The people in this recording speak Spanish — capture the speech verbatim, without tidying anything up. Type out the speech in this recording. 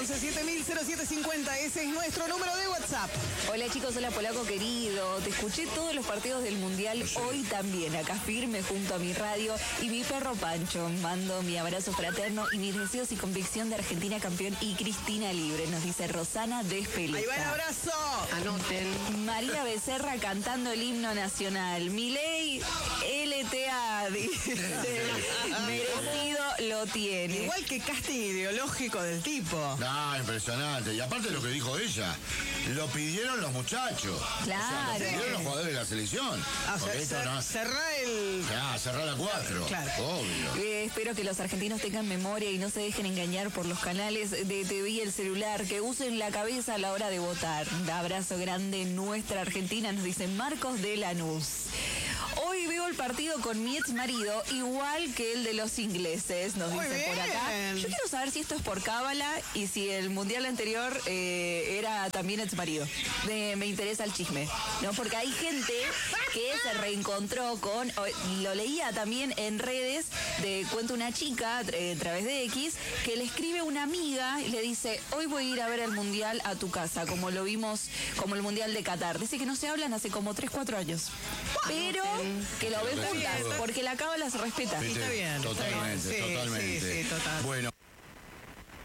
once siete mil cero siete cincuenta, ese es nuestro número de WhatsApp. Hola chicos, hola Polaco querido. Te escuché todos los partidos del Mundial, sí. Hoy también, acá firme junto a mi radio y mi perro Pancho. Mando mi abrazo fraterno y mis deseos y convicción de Argentina campeón y Cristina libre, nos dice Rosana Despeleta. Ahí va el abrazo. Anoten. María Becerra cantando el himno nacional. Milei, L T A, dice. Merecido lo tiene. Igual que casting ideológico del tipo. Ah, impresionante. Y aparte lo que dijo ella, lo pidieron los muchachos. Claro. O sea, lo pidieron los jugadores de la selección. Ah, o sea, cer no... cerrá el... Ah, cerrá la cuatro. Claro. Obvio. Eh, espero que los argentinos tengan memoria y no se dejen engañar por los canales de T V y el celular, que usen la cabeza a la hora de votar. Un abrazo grande, nuestra Argentina, nos dice Marcos de Lanús. Hoy veo el partido con mi ex marido, igual que el de los ingleses, nos Muy dice bien. por acá. Yo quiero saber si esto es por cábala y si el mundial anterior eh, era también ex marido. De, me interesa el chisme, ¿no? Porque hay gente que se reencontró con, lo leía también en redes, de cuenta una chica eh, a través de X, que le escribe una amiga y le dice, hoy voy a ir a ver el mundial a tu casa, como lo vimos, como el mundial de Qatar. Dice que no se hablan hace como tres, cuatro años. Pero que lo ven juntas, porque la cábala se respeta. ¿Viste? Está bien. Totalmente, está bien. Sí, totalmente. Sí, sí, total. Bueno.